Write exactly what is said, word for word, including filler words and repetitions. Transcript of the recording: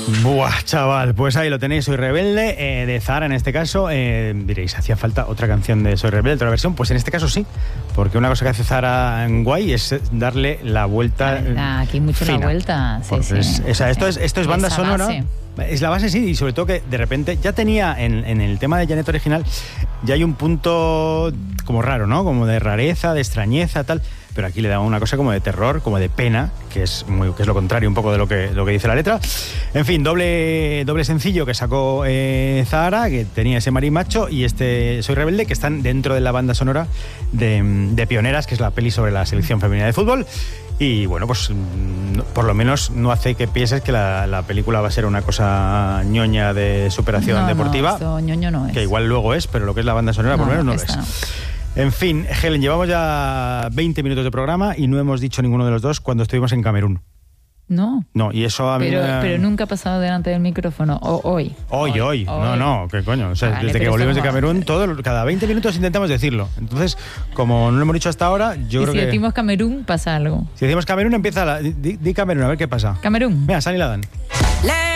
Buah, chaval, pues ahí lo tenéis, Soy Rebelde, eh, de Zahara en este caso. Eh, diréis, ¿hacía falta otra canción de Soy Rebelde, otra versión? Pues en este caso sí, porque una cosa que hace Zahara en guay es darle la vuelta. Ah, aquí mucho fina. La vuelta, sí, Pues sí. es, o sea, esto, es, esto es banda Esa sonora. base. Es la base, sí, y sobre todo que de repente ya tenía en, en el tema de Janet original, ya hay un punto como raro, ¿no? Como de rareza, de extrañeza, tal. Pero aquí le da una cosa como de terror, como de pena, que es muy, que es lo contrario un poco de lo que, lo que dice la letra. En fin, doble, doble sencillo que sacó eh, Zahara, que tenía ese marimacho, y este Soy Rebelde, que están dentro de la banda sonora de, de Pioneras, que es la peli sobre la selección femenina de fútbol. Y bueno, pues por lo menos no hace que pienses que la, la película va a ser una cosa ñoña de superación no, deportiva. No, esto ñoño no es. Que igual luego es, pero lo que es la banda sonora, no, por lo menos no lo es. No. En fin, Helen, llevamos ya veinte minutos de programa y no hemos dicho ninguno de los dos cuando estuvimos en Camerún. No. No, y eso a mí Pero, me... pero nunca ha pasado delante del micrófono. O, hoy. Hoy, hoy. hoy. No, no, ¿qué coño? O sea, Vale, desde que pero volvimos de somos- Camerún, todo, cada veinte minutos intentamos decirlo. Entonces, como no lo hemos dicho hasta ahora, yo y creo si que... decimos Camerún, pasa algo. Si decimos Camerún, empieza la... Di, di Camerún, a ver qué pasa. Camerún. Mira, Sani la dan.